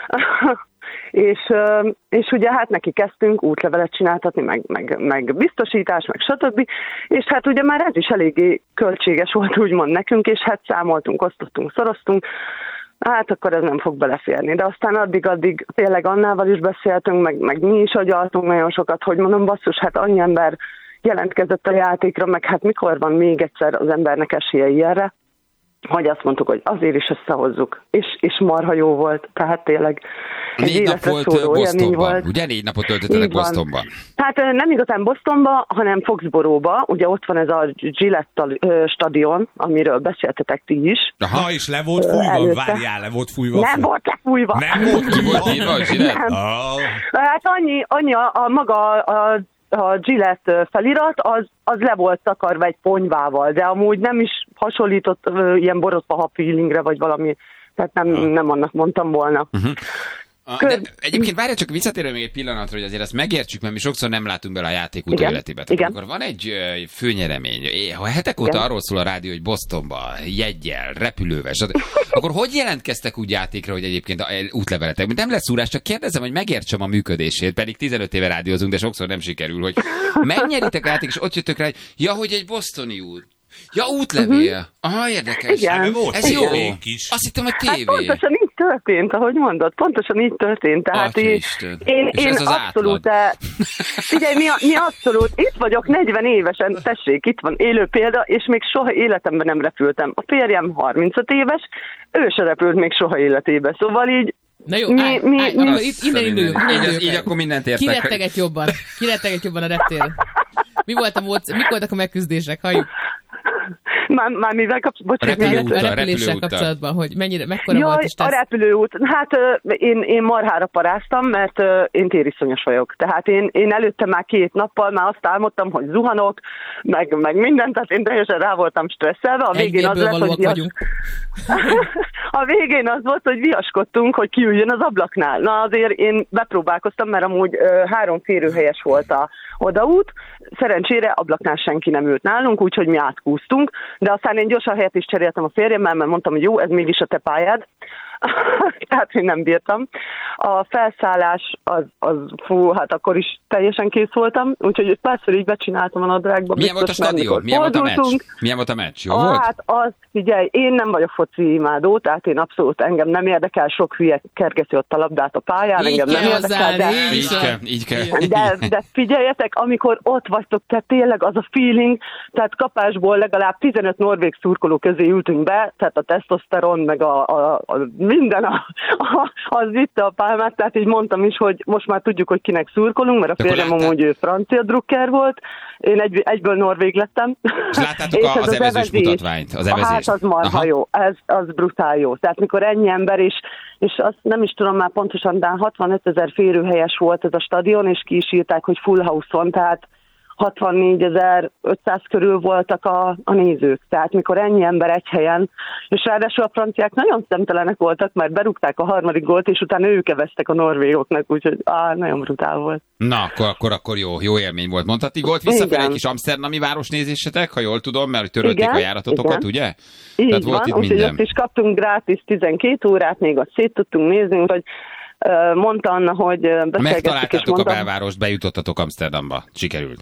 és ugye hát neki kezdtünk útlevelet csináltatni, meg biztosítás, meg stb. És hát ugye már ez is eléggé költséges volt úgymond nekünk, és hát számoltunk, osztottunk, szoroztunk, hát akkor ez nem fog beleférni. De aztán addig tényleg Annával is beszéltünk, meg mi is agyaltunk nagyon sokat, hogy mondom, basszus, hát annyi ember jelentkezett a játékra, meg hát mikor van még egyszer az embernek esélye ilyenre, hogy azt mondtuk, hogy azért is összehozzuk. És marha jó volt, tehát tényleg egy 4 nap volt Bostonban, ugye? 4 napot töltöttetek Bostonban. Hát nem igazán Bostonban, hanem Foxborough-ba, ugye ott van ez a Gillette stadion, amiről beszéltetek ti is. Aha, és le volt fújva? Várjál, le volt fújva? Nem volt lefújva. Nem volt fújva? Hát annyi a maga a Gillette felirat, az le volt takarva egy ponyvával, de amúgy nem is hasonlított ilyen borotvaha feelingre, vagy valami, tehát nem annak mondtam volna. De egyébként várj, csak visszatérő még egy pillanatra, hogy azért ezt megértsük, mert mi sokszor nem látunk bele a játék utóéletébe. Akkor van egy főnyeremény, ha hetek óta arról szól a rádió, hogy Bostonba, jeggyel, repülővel, akkor hogy jelentkeztek úgy játékra, hogy egyébként útleveletek? Nem lesz szúrás, csak kérdezem, hogy megértsem a működését, pedig 15 éve rádiózunk, de sokszor nem sikerül, hogy megnyeritek a játék, és ott jöttök rá, hogy egy bostoni út. Ja, útlevél. Aha, érdekes. Igen. Ez jó. Azt hittem, hogy tévé. Hát pontosan így történt, ahogy mondod. Pontosan így történt. Tehát én abszolút... Figyelj, mi abszolút... Itt vagyok 40 évesen, tessék, itt van élő példa, és még soha életemben nem repültem. A férjem 35 éves, ő se repült még soha életében. Szóval így... Na jó, innen indul. Így akkor mindent értek. Kiretteget jobban a reptéren. Mik voltak a megküzdések? Halljuk. Már mivel kapcsolatban? A repüléssel kapcsolatban, hogy mekkora volt is a repülőút. Hát én marhára paráztam, mert én tériszonyos vagyok. Tehát én előtte már 2 nappal már azt álmodtam, hogy zuhanok, meg mindent, tehát én teljesen rá voltam stresszelve. A végén az lett, hogy a végén az volt, hogy viaskodtunk, hogy kiüljön az ablaknál. Na azért én bepróbálkoztam, mert amúgy 3 férőhelyes volt a odaút. Szerencsére ablaknál senki nem ült nálunk, úgyhogy mi átkúztunk, de aztán én gyorsan helyet is cseréltem a férjemmel, mert mondtam, hogy jó, ez mégis a te pályád. Tehát én nem bírtam. A felszállás fú, hát akkor is teljesen kész voltam, úgyhogy párszor így becsináltam a nadrágba. Milyen volt a stadion? Milyen volt a meccs? Jó volt? Hát figyelj, én nem vagyok foci imádó, tehát én abszolút engem nem érdekel, sok hülye kergeti ott a labdát a pályán, engem nem érdekel, így kell. De figyeljetek, amikor ott vagytok, tehát tényleg az a feeling, tehát kapásból legalább 15 norvég szurkoló közé ültünk be, tehát a tesztoszteron, meg a minden az vitte a pálmát, tehát így mondtam is, hogy most már tudjuk, hogy kinek szurkolunk, mert a férjem amúgy ő francia drukker volt, én egyből norvég lettem. És láttátok az evezős mutatványt? Hát az marha jó, az brutál jó. Tehát mikor ennyi ember is, és azt nem is tudom már pontosan, de 65 000 férőhelyes volt ez a stadion, és ki is írták, hogy full house van, tehát 64.500 körül voltak a nézők. Tehát mikor ennyi ember egy helyen, és ráadásul a franciák nagyon szemtelenek voltak, mert berúgták a 3. gólt, és utána ők eveztek a norvégoknak, úgyhogy nagyon brutál volt. Na, akkor jó élmény volt. Mondhatni, volt visszafelé egy kis amszterdami városnézésetek, ha jól tudom, mert törölték a járatotokat, ugye? Így tehát van, volt itt úgyhogy minden. ott is kaptunk gratis 12 órát, még azt szét tudtunk nézni, úgyhogy mondta Anna, hogy beszélgettük. Megtaláltátok a belvárost, bejutottatok Amsterdamba. Sikerült.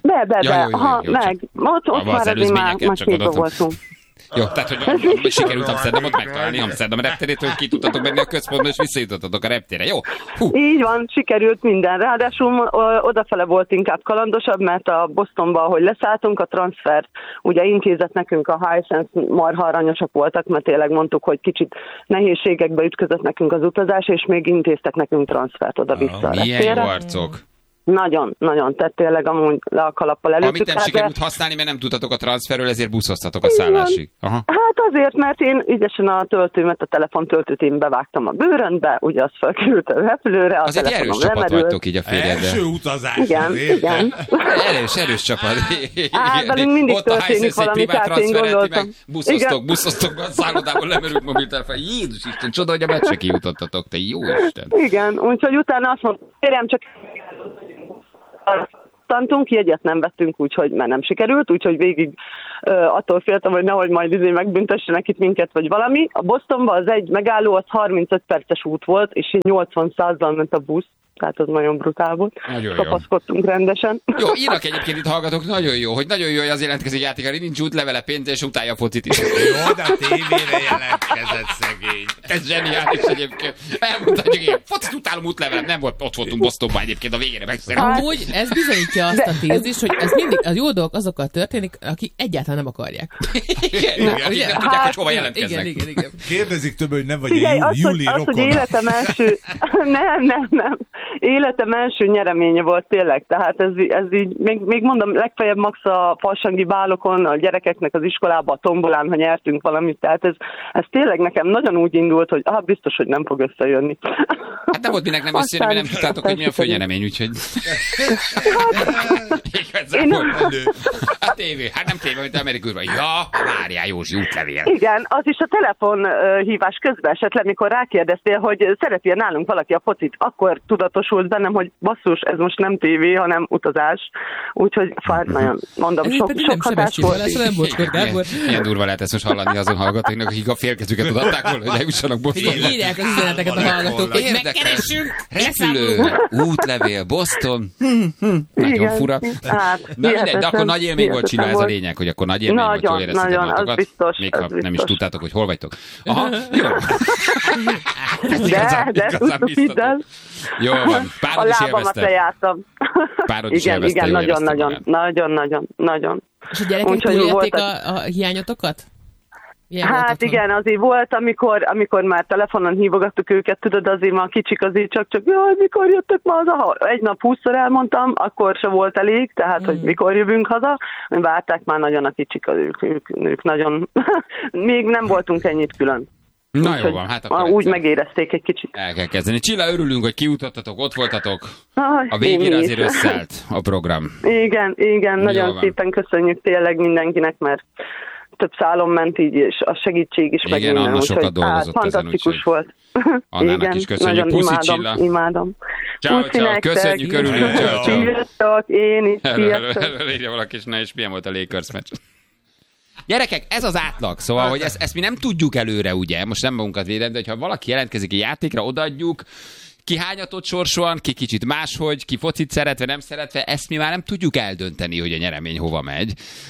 Meg. Ott már azért már képbe voltunk. Jó, tehát, hogy sikerült Amsterdamot megtalálni, Amsterdam repterétől ki tudtatok menni a központba, és visszajutottatok a reptére. Jó? Így van, sikerült minden. Ráadásul odafele volt inkább kalandosabb, mert a Bostonba, ahogy leszálltunk, a transfer ugye intézett nekünk a Hisense, marha aranyosak voltak, mert tényleg mondtuk, hogy kicsit nehézségekbe ütközött nekünk az utazás, és még intéztek nekünk transfert oda-vissza. Milyen jó arcok! Nagyon, tehát tényleg amúgy le a kalappal előttük. Amit nem sikerült használni, mert nem tudtatok a transferről, ezért buszoztatok a szállásig. Aha. Hát azért, mert én ügyesen a töltőmet, a telefontöltőt én bevágtam a bőröntbe, ugye az felkerült a repülőre, a az egy erős csapat vagytok így a férjeddel. Első utazás. Igen. Erős csapat. Velünk mindig történik valami, tehát én gondoltam. Buszoztok, a szállodából lemerült mobiltelefon. Jézus Isten, csoda, hogy a meccsre kijutottatok, te jó Isten. Igen, úgyhogy utána azt mondtam, férjem, csak tantunk, jegyet nem vettünk, úgyhogy mert nem sikerült, úgyhogy végig attól féltem, hogy nehogy majd megbüntessenek itt minket, vagy valami. A Bostonban az egy megálló, az 35 perces út volt, és így 80-100-dal ment a busz. Tehát az nagyon brutál volt. Kapaszkodtunk rendesen. Jó, írnak egyébként itt hallgatók, nagyon jó, hogy az jelentkezik játékára, nincs útlevele, pénz, és utálja a focit is. Jó, de a tévére jelentkezett szegény. Ez zseniális egyébként. Elmondhatjuk, én focit utálom, útlevelem, nem volt, ott voltunk Bostonban egyébként a végére megszerűen. Amúgy ez bizonyítja azt a tézist, hogy ez mindig az jó dolgok azokkal történik, akik egyáltalán nem akarják. Igen, akik nem tudják, hogy hova jelentkeznek. Igen. Kérdezik több, hogy nem vagy Júli rokona. Hogy életem első... nem. Életem első nyereménye volt tényleg, tehát ez így, még mondom, legfeljebb max a farsangi bálokon, a gyerekeknek az iskolába, a tombolán, ha nyertünk valamit, tehát ez tényleg nekem nagyon úgy indult, hogy biztos, hogy nem fog összejönni. Hát nem volt minek nem összejönni, mert nem tudtátok, hogy mi a főnyeremény, úgyhogy... A tévé, hát nem tévé, mint Amerikában. Ja, várjál, Józsi, útlevél. Igen, az is a telefonhívás közben esetleg, mikor rákérdeztél, hogy szereti nálunk valaki a focit, akkor tudatosult bennem, hogy basszus, ez most nem tévé, hanem utazás. Úgyhogy nagyon mondom, sok hatás volt. Milyen durva lehet ezt most hallani azon hallgatóknak, akik a félkezüket tudatták volna, hogy eljussanak Bostonba. Írják az üzeneteket a hallgatók, hogy megkeressünk, repülő, útlevél, Boston. Nagyon fura. De akkor nagy élmény volt, Csilla, ez a lényeg, hogy akkor nagy élmény volt, jól éreztetek magatokat. Még ha nem is tudtátok, hogy hol vagytok. Aha, jó. De tudtuk. Jó van, párod is élvezte. A lábamat lejártam. Párod is élvezte. Igen, nagyon. És a gyerekek túlélték a hiányotokat? Hát igen, azért volt, amikor már telefonon hívogattuk őket, tudod, azért már kicsik azért csak jaj, mikor jöttek ma haza? Egy nap 20-szor elmondtam, akkor se volt elég, tehát, hogy mikor jövünk haza. Várták már nagyon a kicsik, ők nagyon, még nem voltunk ennyit külön. Na jó van, hát akkor úgy megérezték egy kicsit. El kell kezdeni. Csilla, örülünk, hogy kijutattatok, ott voltatok. A végére azért összeállt a program. Igen, nagyon szépen köszönjük tényleg mindenkinek, mert több szálon ment így, és a segítség is meg minden. Anna sokat dolgozott ezen, fantasztikus volt. Annának is köszönjük. Puszi, Csilla. Imádom. Ciao, köszönjük, örülünk. Sziasztok, én is, sziasztok. Írja valaki, és milyen volt a Lakers meccs. Gyerekek, ez az átlag, szóval, hogy ezt mi nem tudjuk előre, ugye, most nem magunkat védem, de hogyha valaki jelentkezik egy játékra, odaadjuk, ki hányatott sorsosan, ki kicsit máshogy, ki focit szeretve, nem szeretve, ezt mi már nem tudjuk eldönteni, hogy a nyeremény hova megy,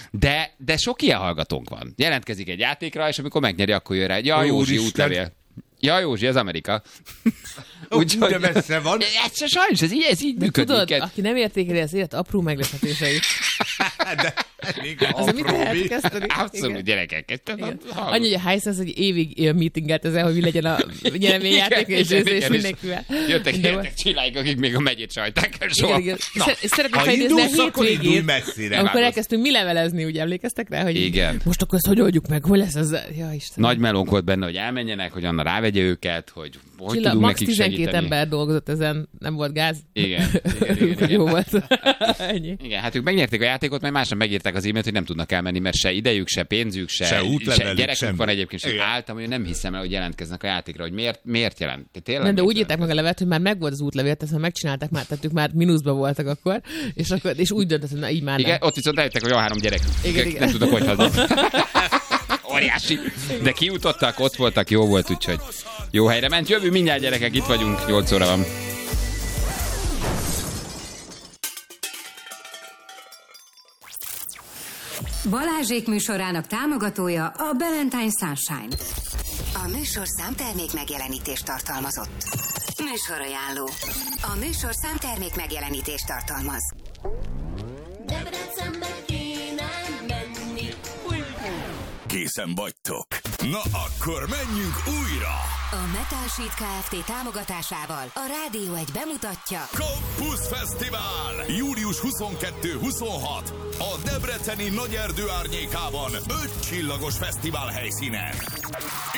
de sok ilyen hallgatónk van. Jelentkezik egy játékra, és amikor megnyeri, akkor jön rá, ja, Józsi, útlevél. Ja, Józsi, ez Amerika. Úgyhogy de messze van. Sajnos, ez így működik. Tudod, aki nem értékeli az élet apró meglepetéseit. De még az mit lehet kezdeni? Abszolút, gyerekek. Annyi, hogy a Hisense egy évig meetingelt ezzel, hogy mi legyen a nyereményjáték, és mindenkivel. Jöttek értek Csilláig, akik még a megyét sajták el soha. Szeretnék felidézni a hétvégén, amikor elkezdtünk mi levelezni, ugye emlékeztek rá, hogy most akkor ezt hogy oldjuk meg, hogy lesz ez? Ja, Istenem. Nagy melónk volt benne, hogy elmenjenek, hogy Anna rávegye őket, hogy Csilla, tudunk max. nekik segíteni. 12 ember dolgozott ezen, nem volt gáz. Igen. Jó volt. Igen, hát ők megnyerték a játékot, mert másra megírták az e-mailt, hogy nem tudnak elmenni, mert se idejük, se pénzük, se gyerekük van egyébként, és álltam, hogy nem hiszem el, hogy jelentkeznek a játékra, hogy miért jelent. De úgy írták meg a levelet, hogy már megvolt az útlevél, ezt megcsinálták már, tehát ők már mínuszban voltak akkor, és úgy döntött, hogy na így már nem. Igen, ott viszont eljöttek, hogy jó 3 gyerek. Igen. Nem tudok, hogy haza. Óriási. De kijutottak, ott voltak, jó volt, úgyhogy jó helyre ment. Jövő mindjárt, gyerekek, itt vagyunk, 8 óra van. Balázsék műsorának támogatója a Valentine Sunshine. A műsor számtermék megjelenítést tartalmazott. Műsorajánló. A műsor számtermék megjelenítést tartalmaz. Debrecenbe kéne menni. Készen vagytok? Na akkor menjünk újra! A Metal Sheet Kft. Támogatásával a Rádió 1 bemutatja Campus Fesztivál! Július 22-26 a debreceni Nagyerdő árnyékában 5 csillagos fesztivál helyszínen.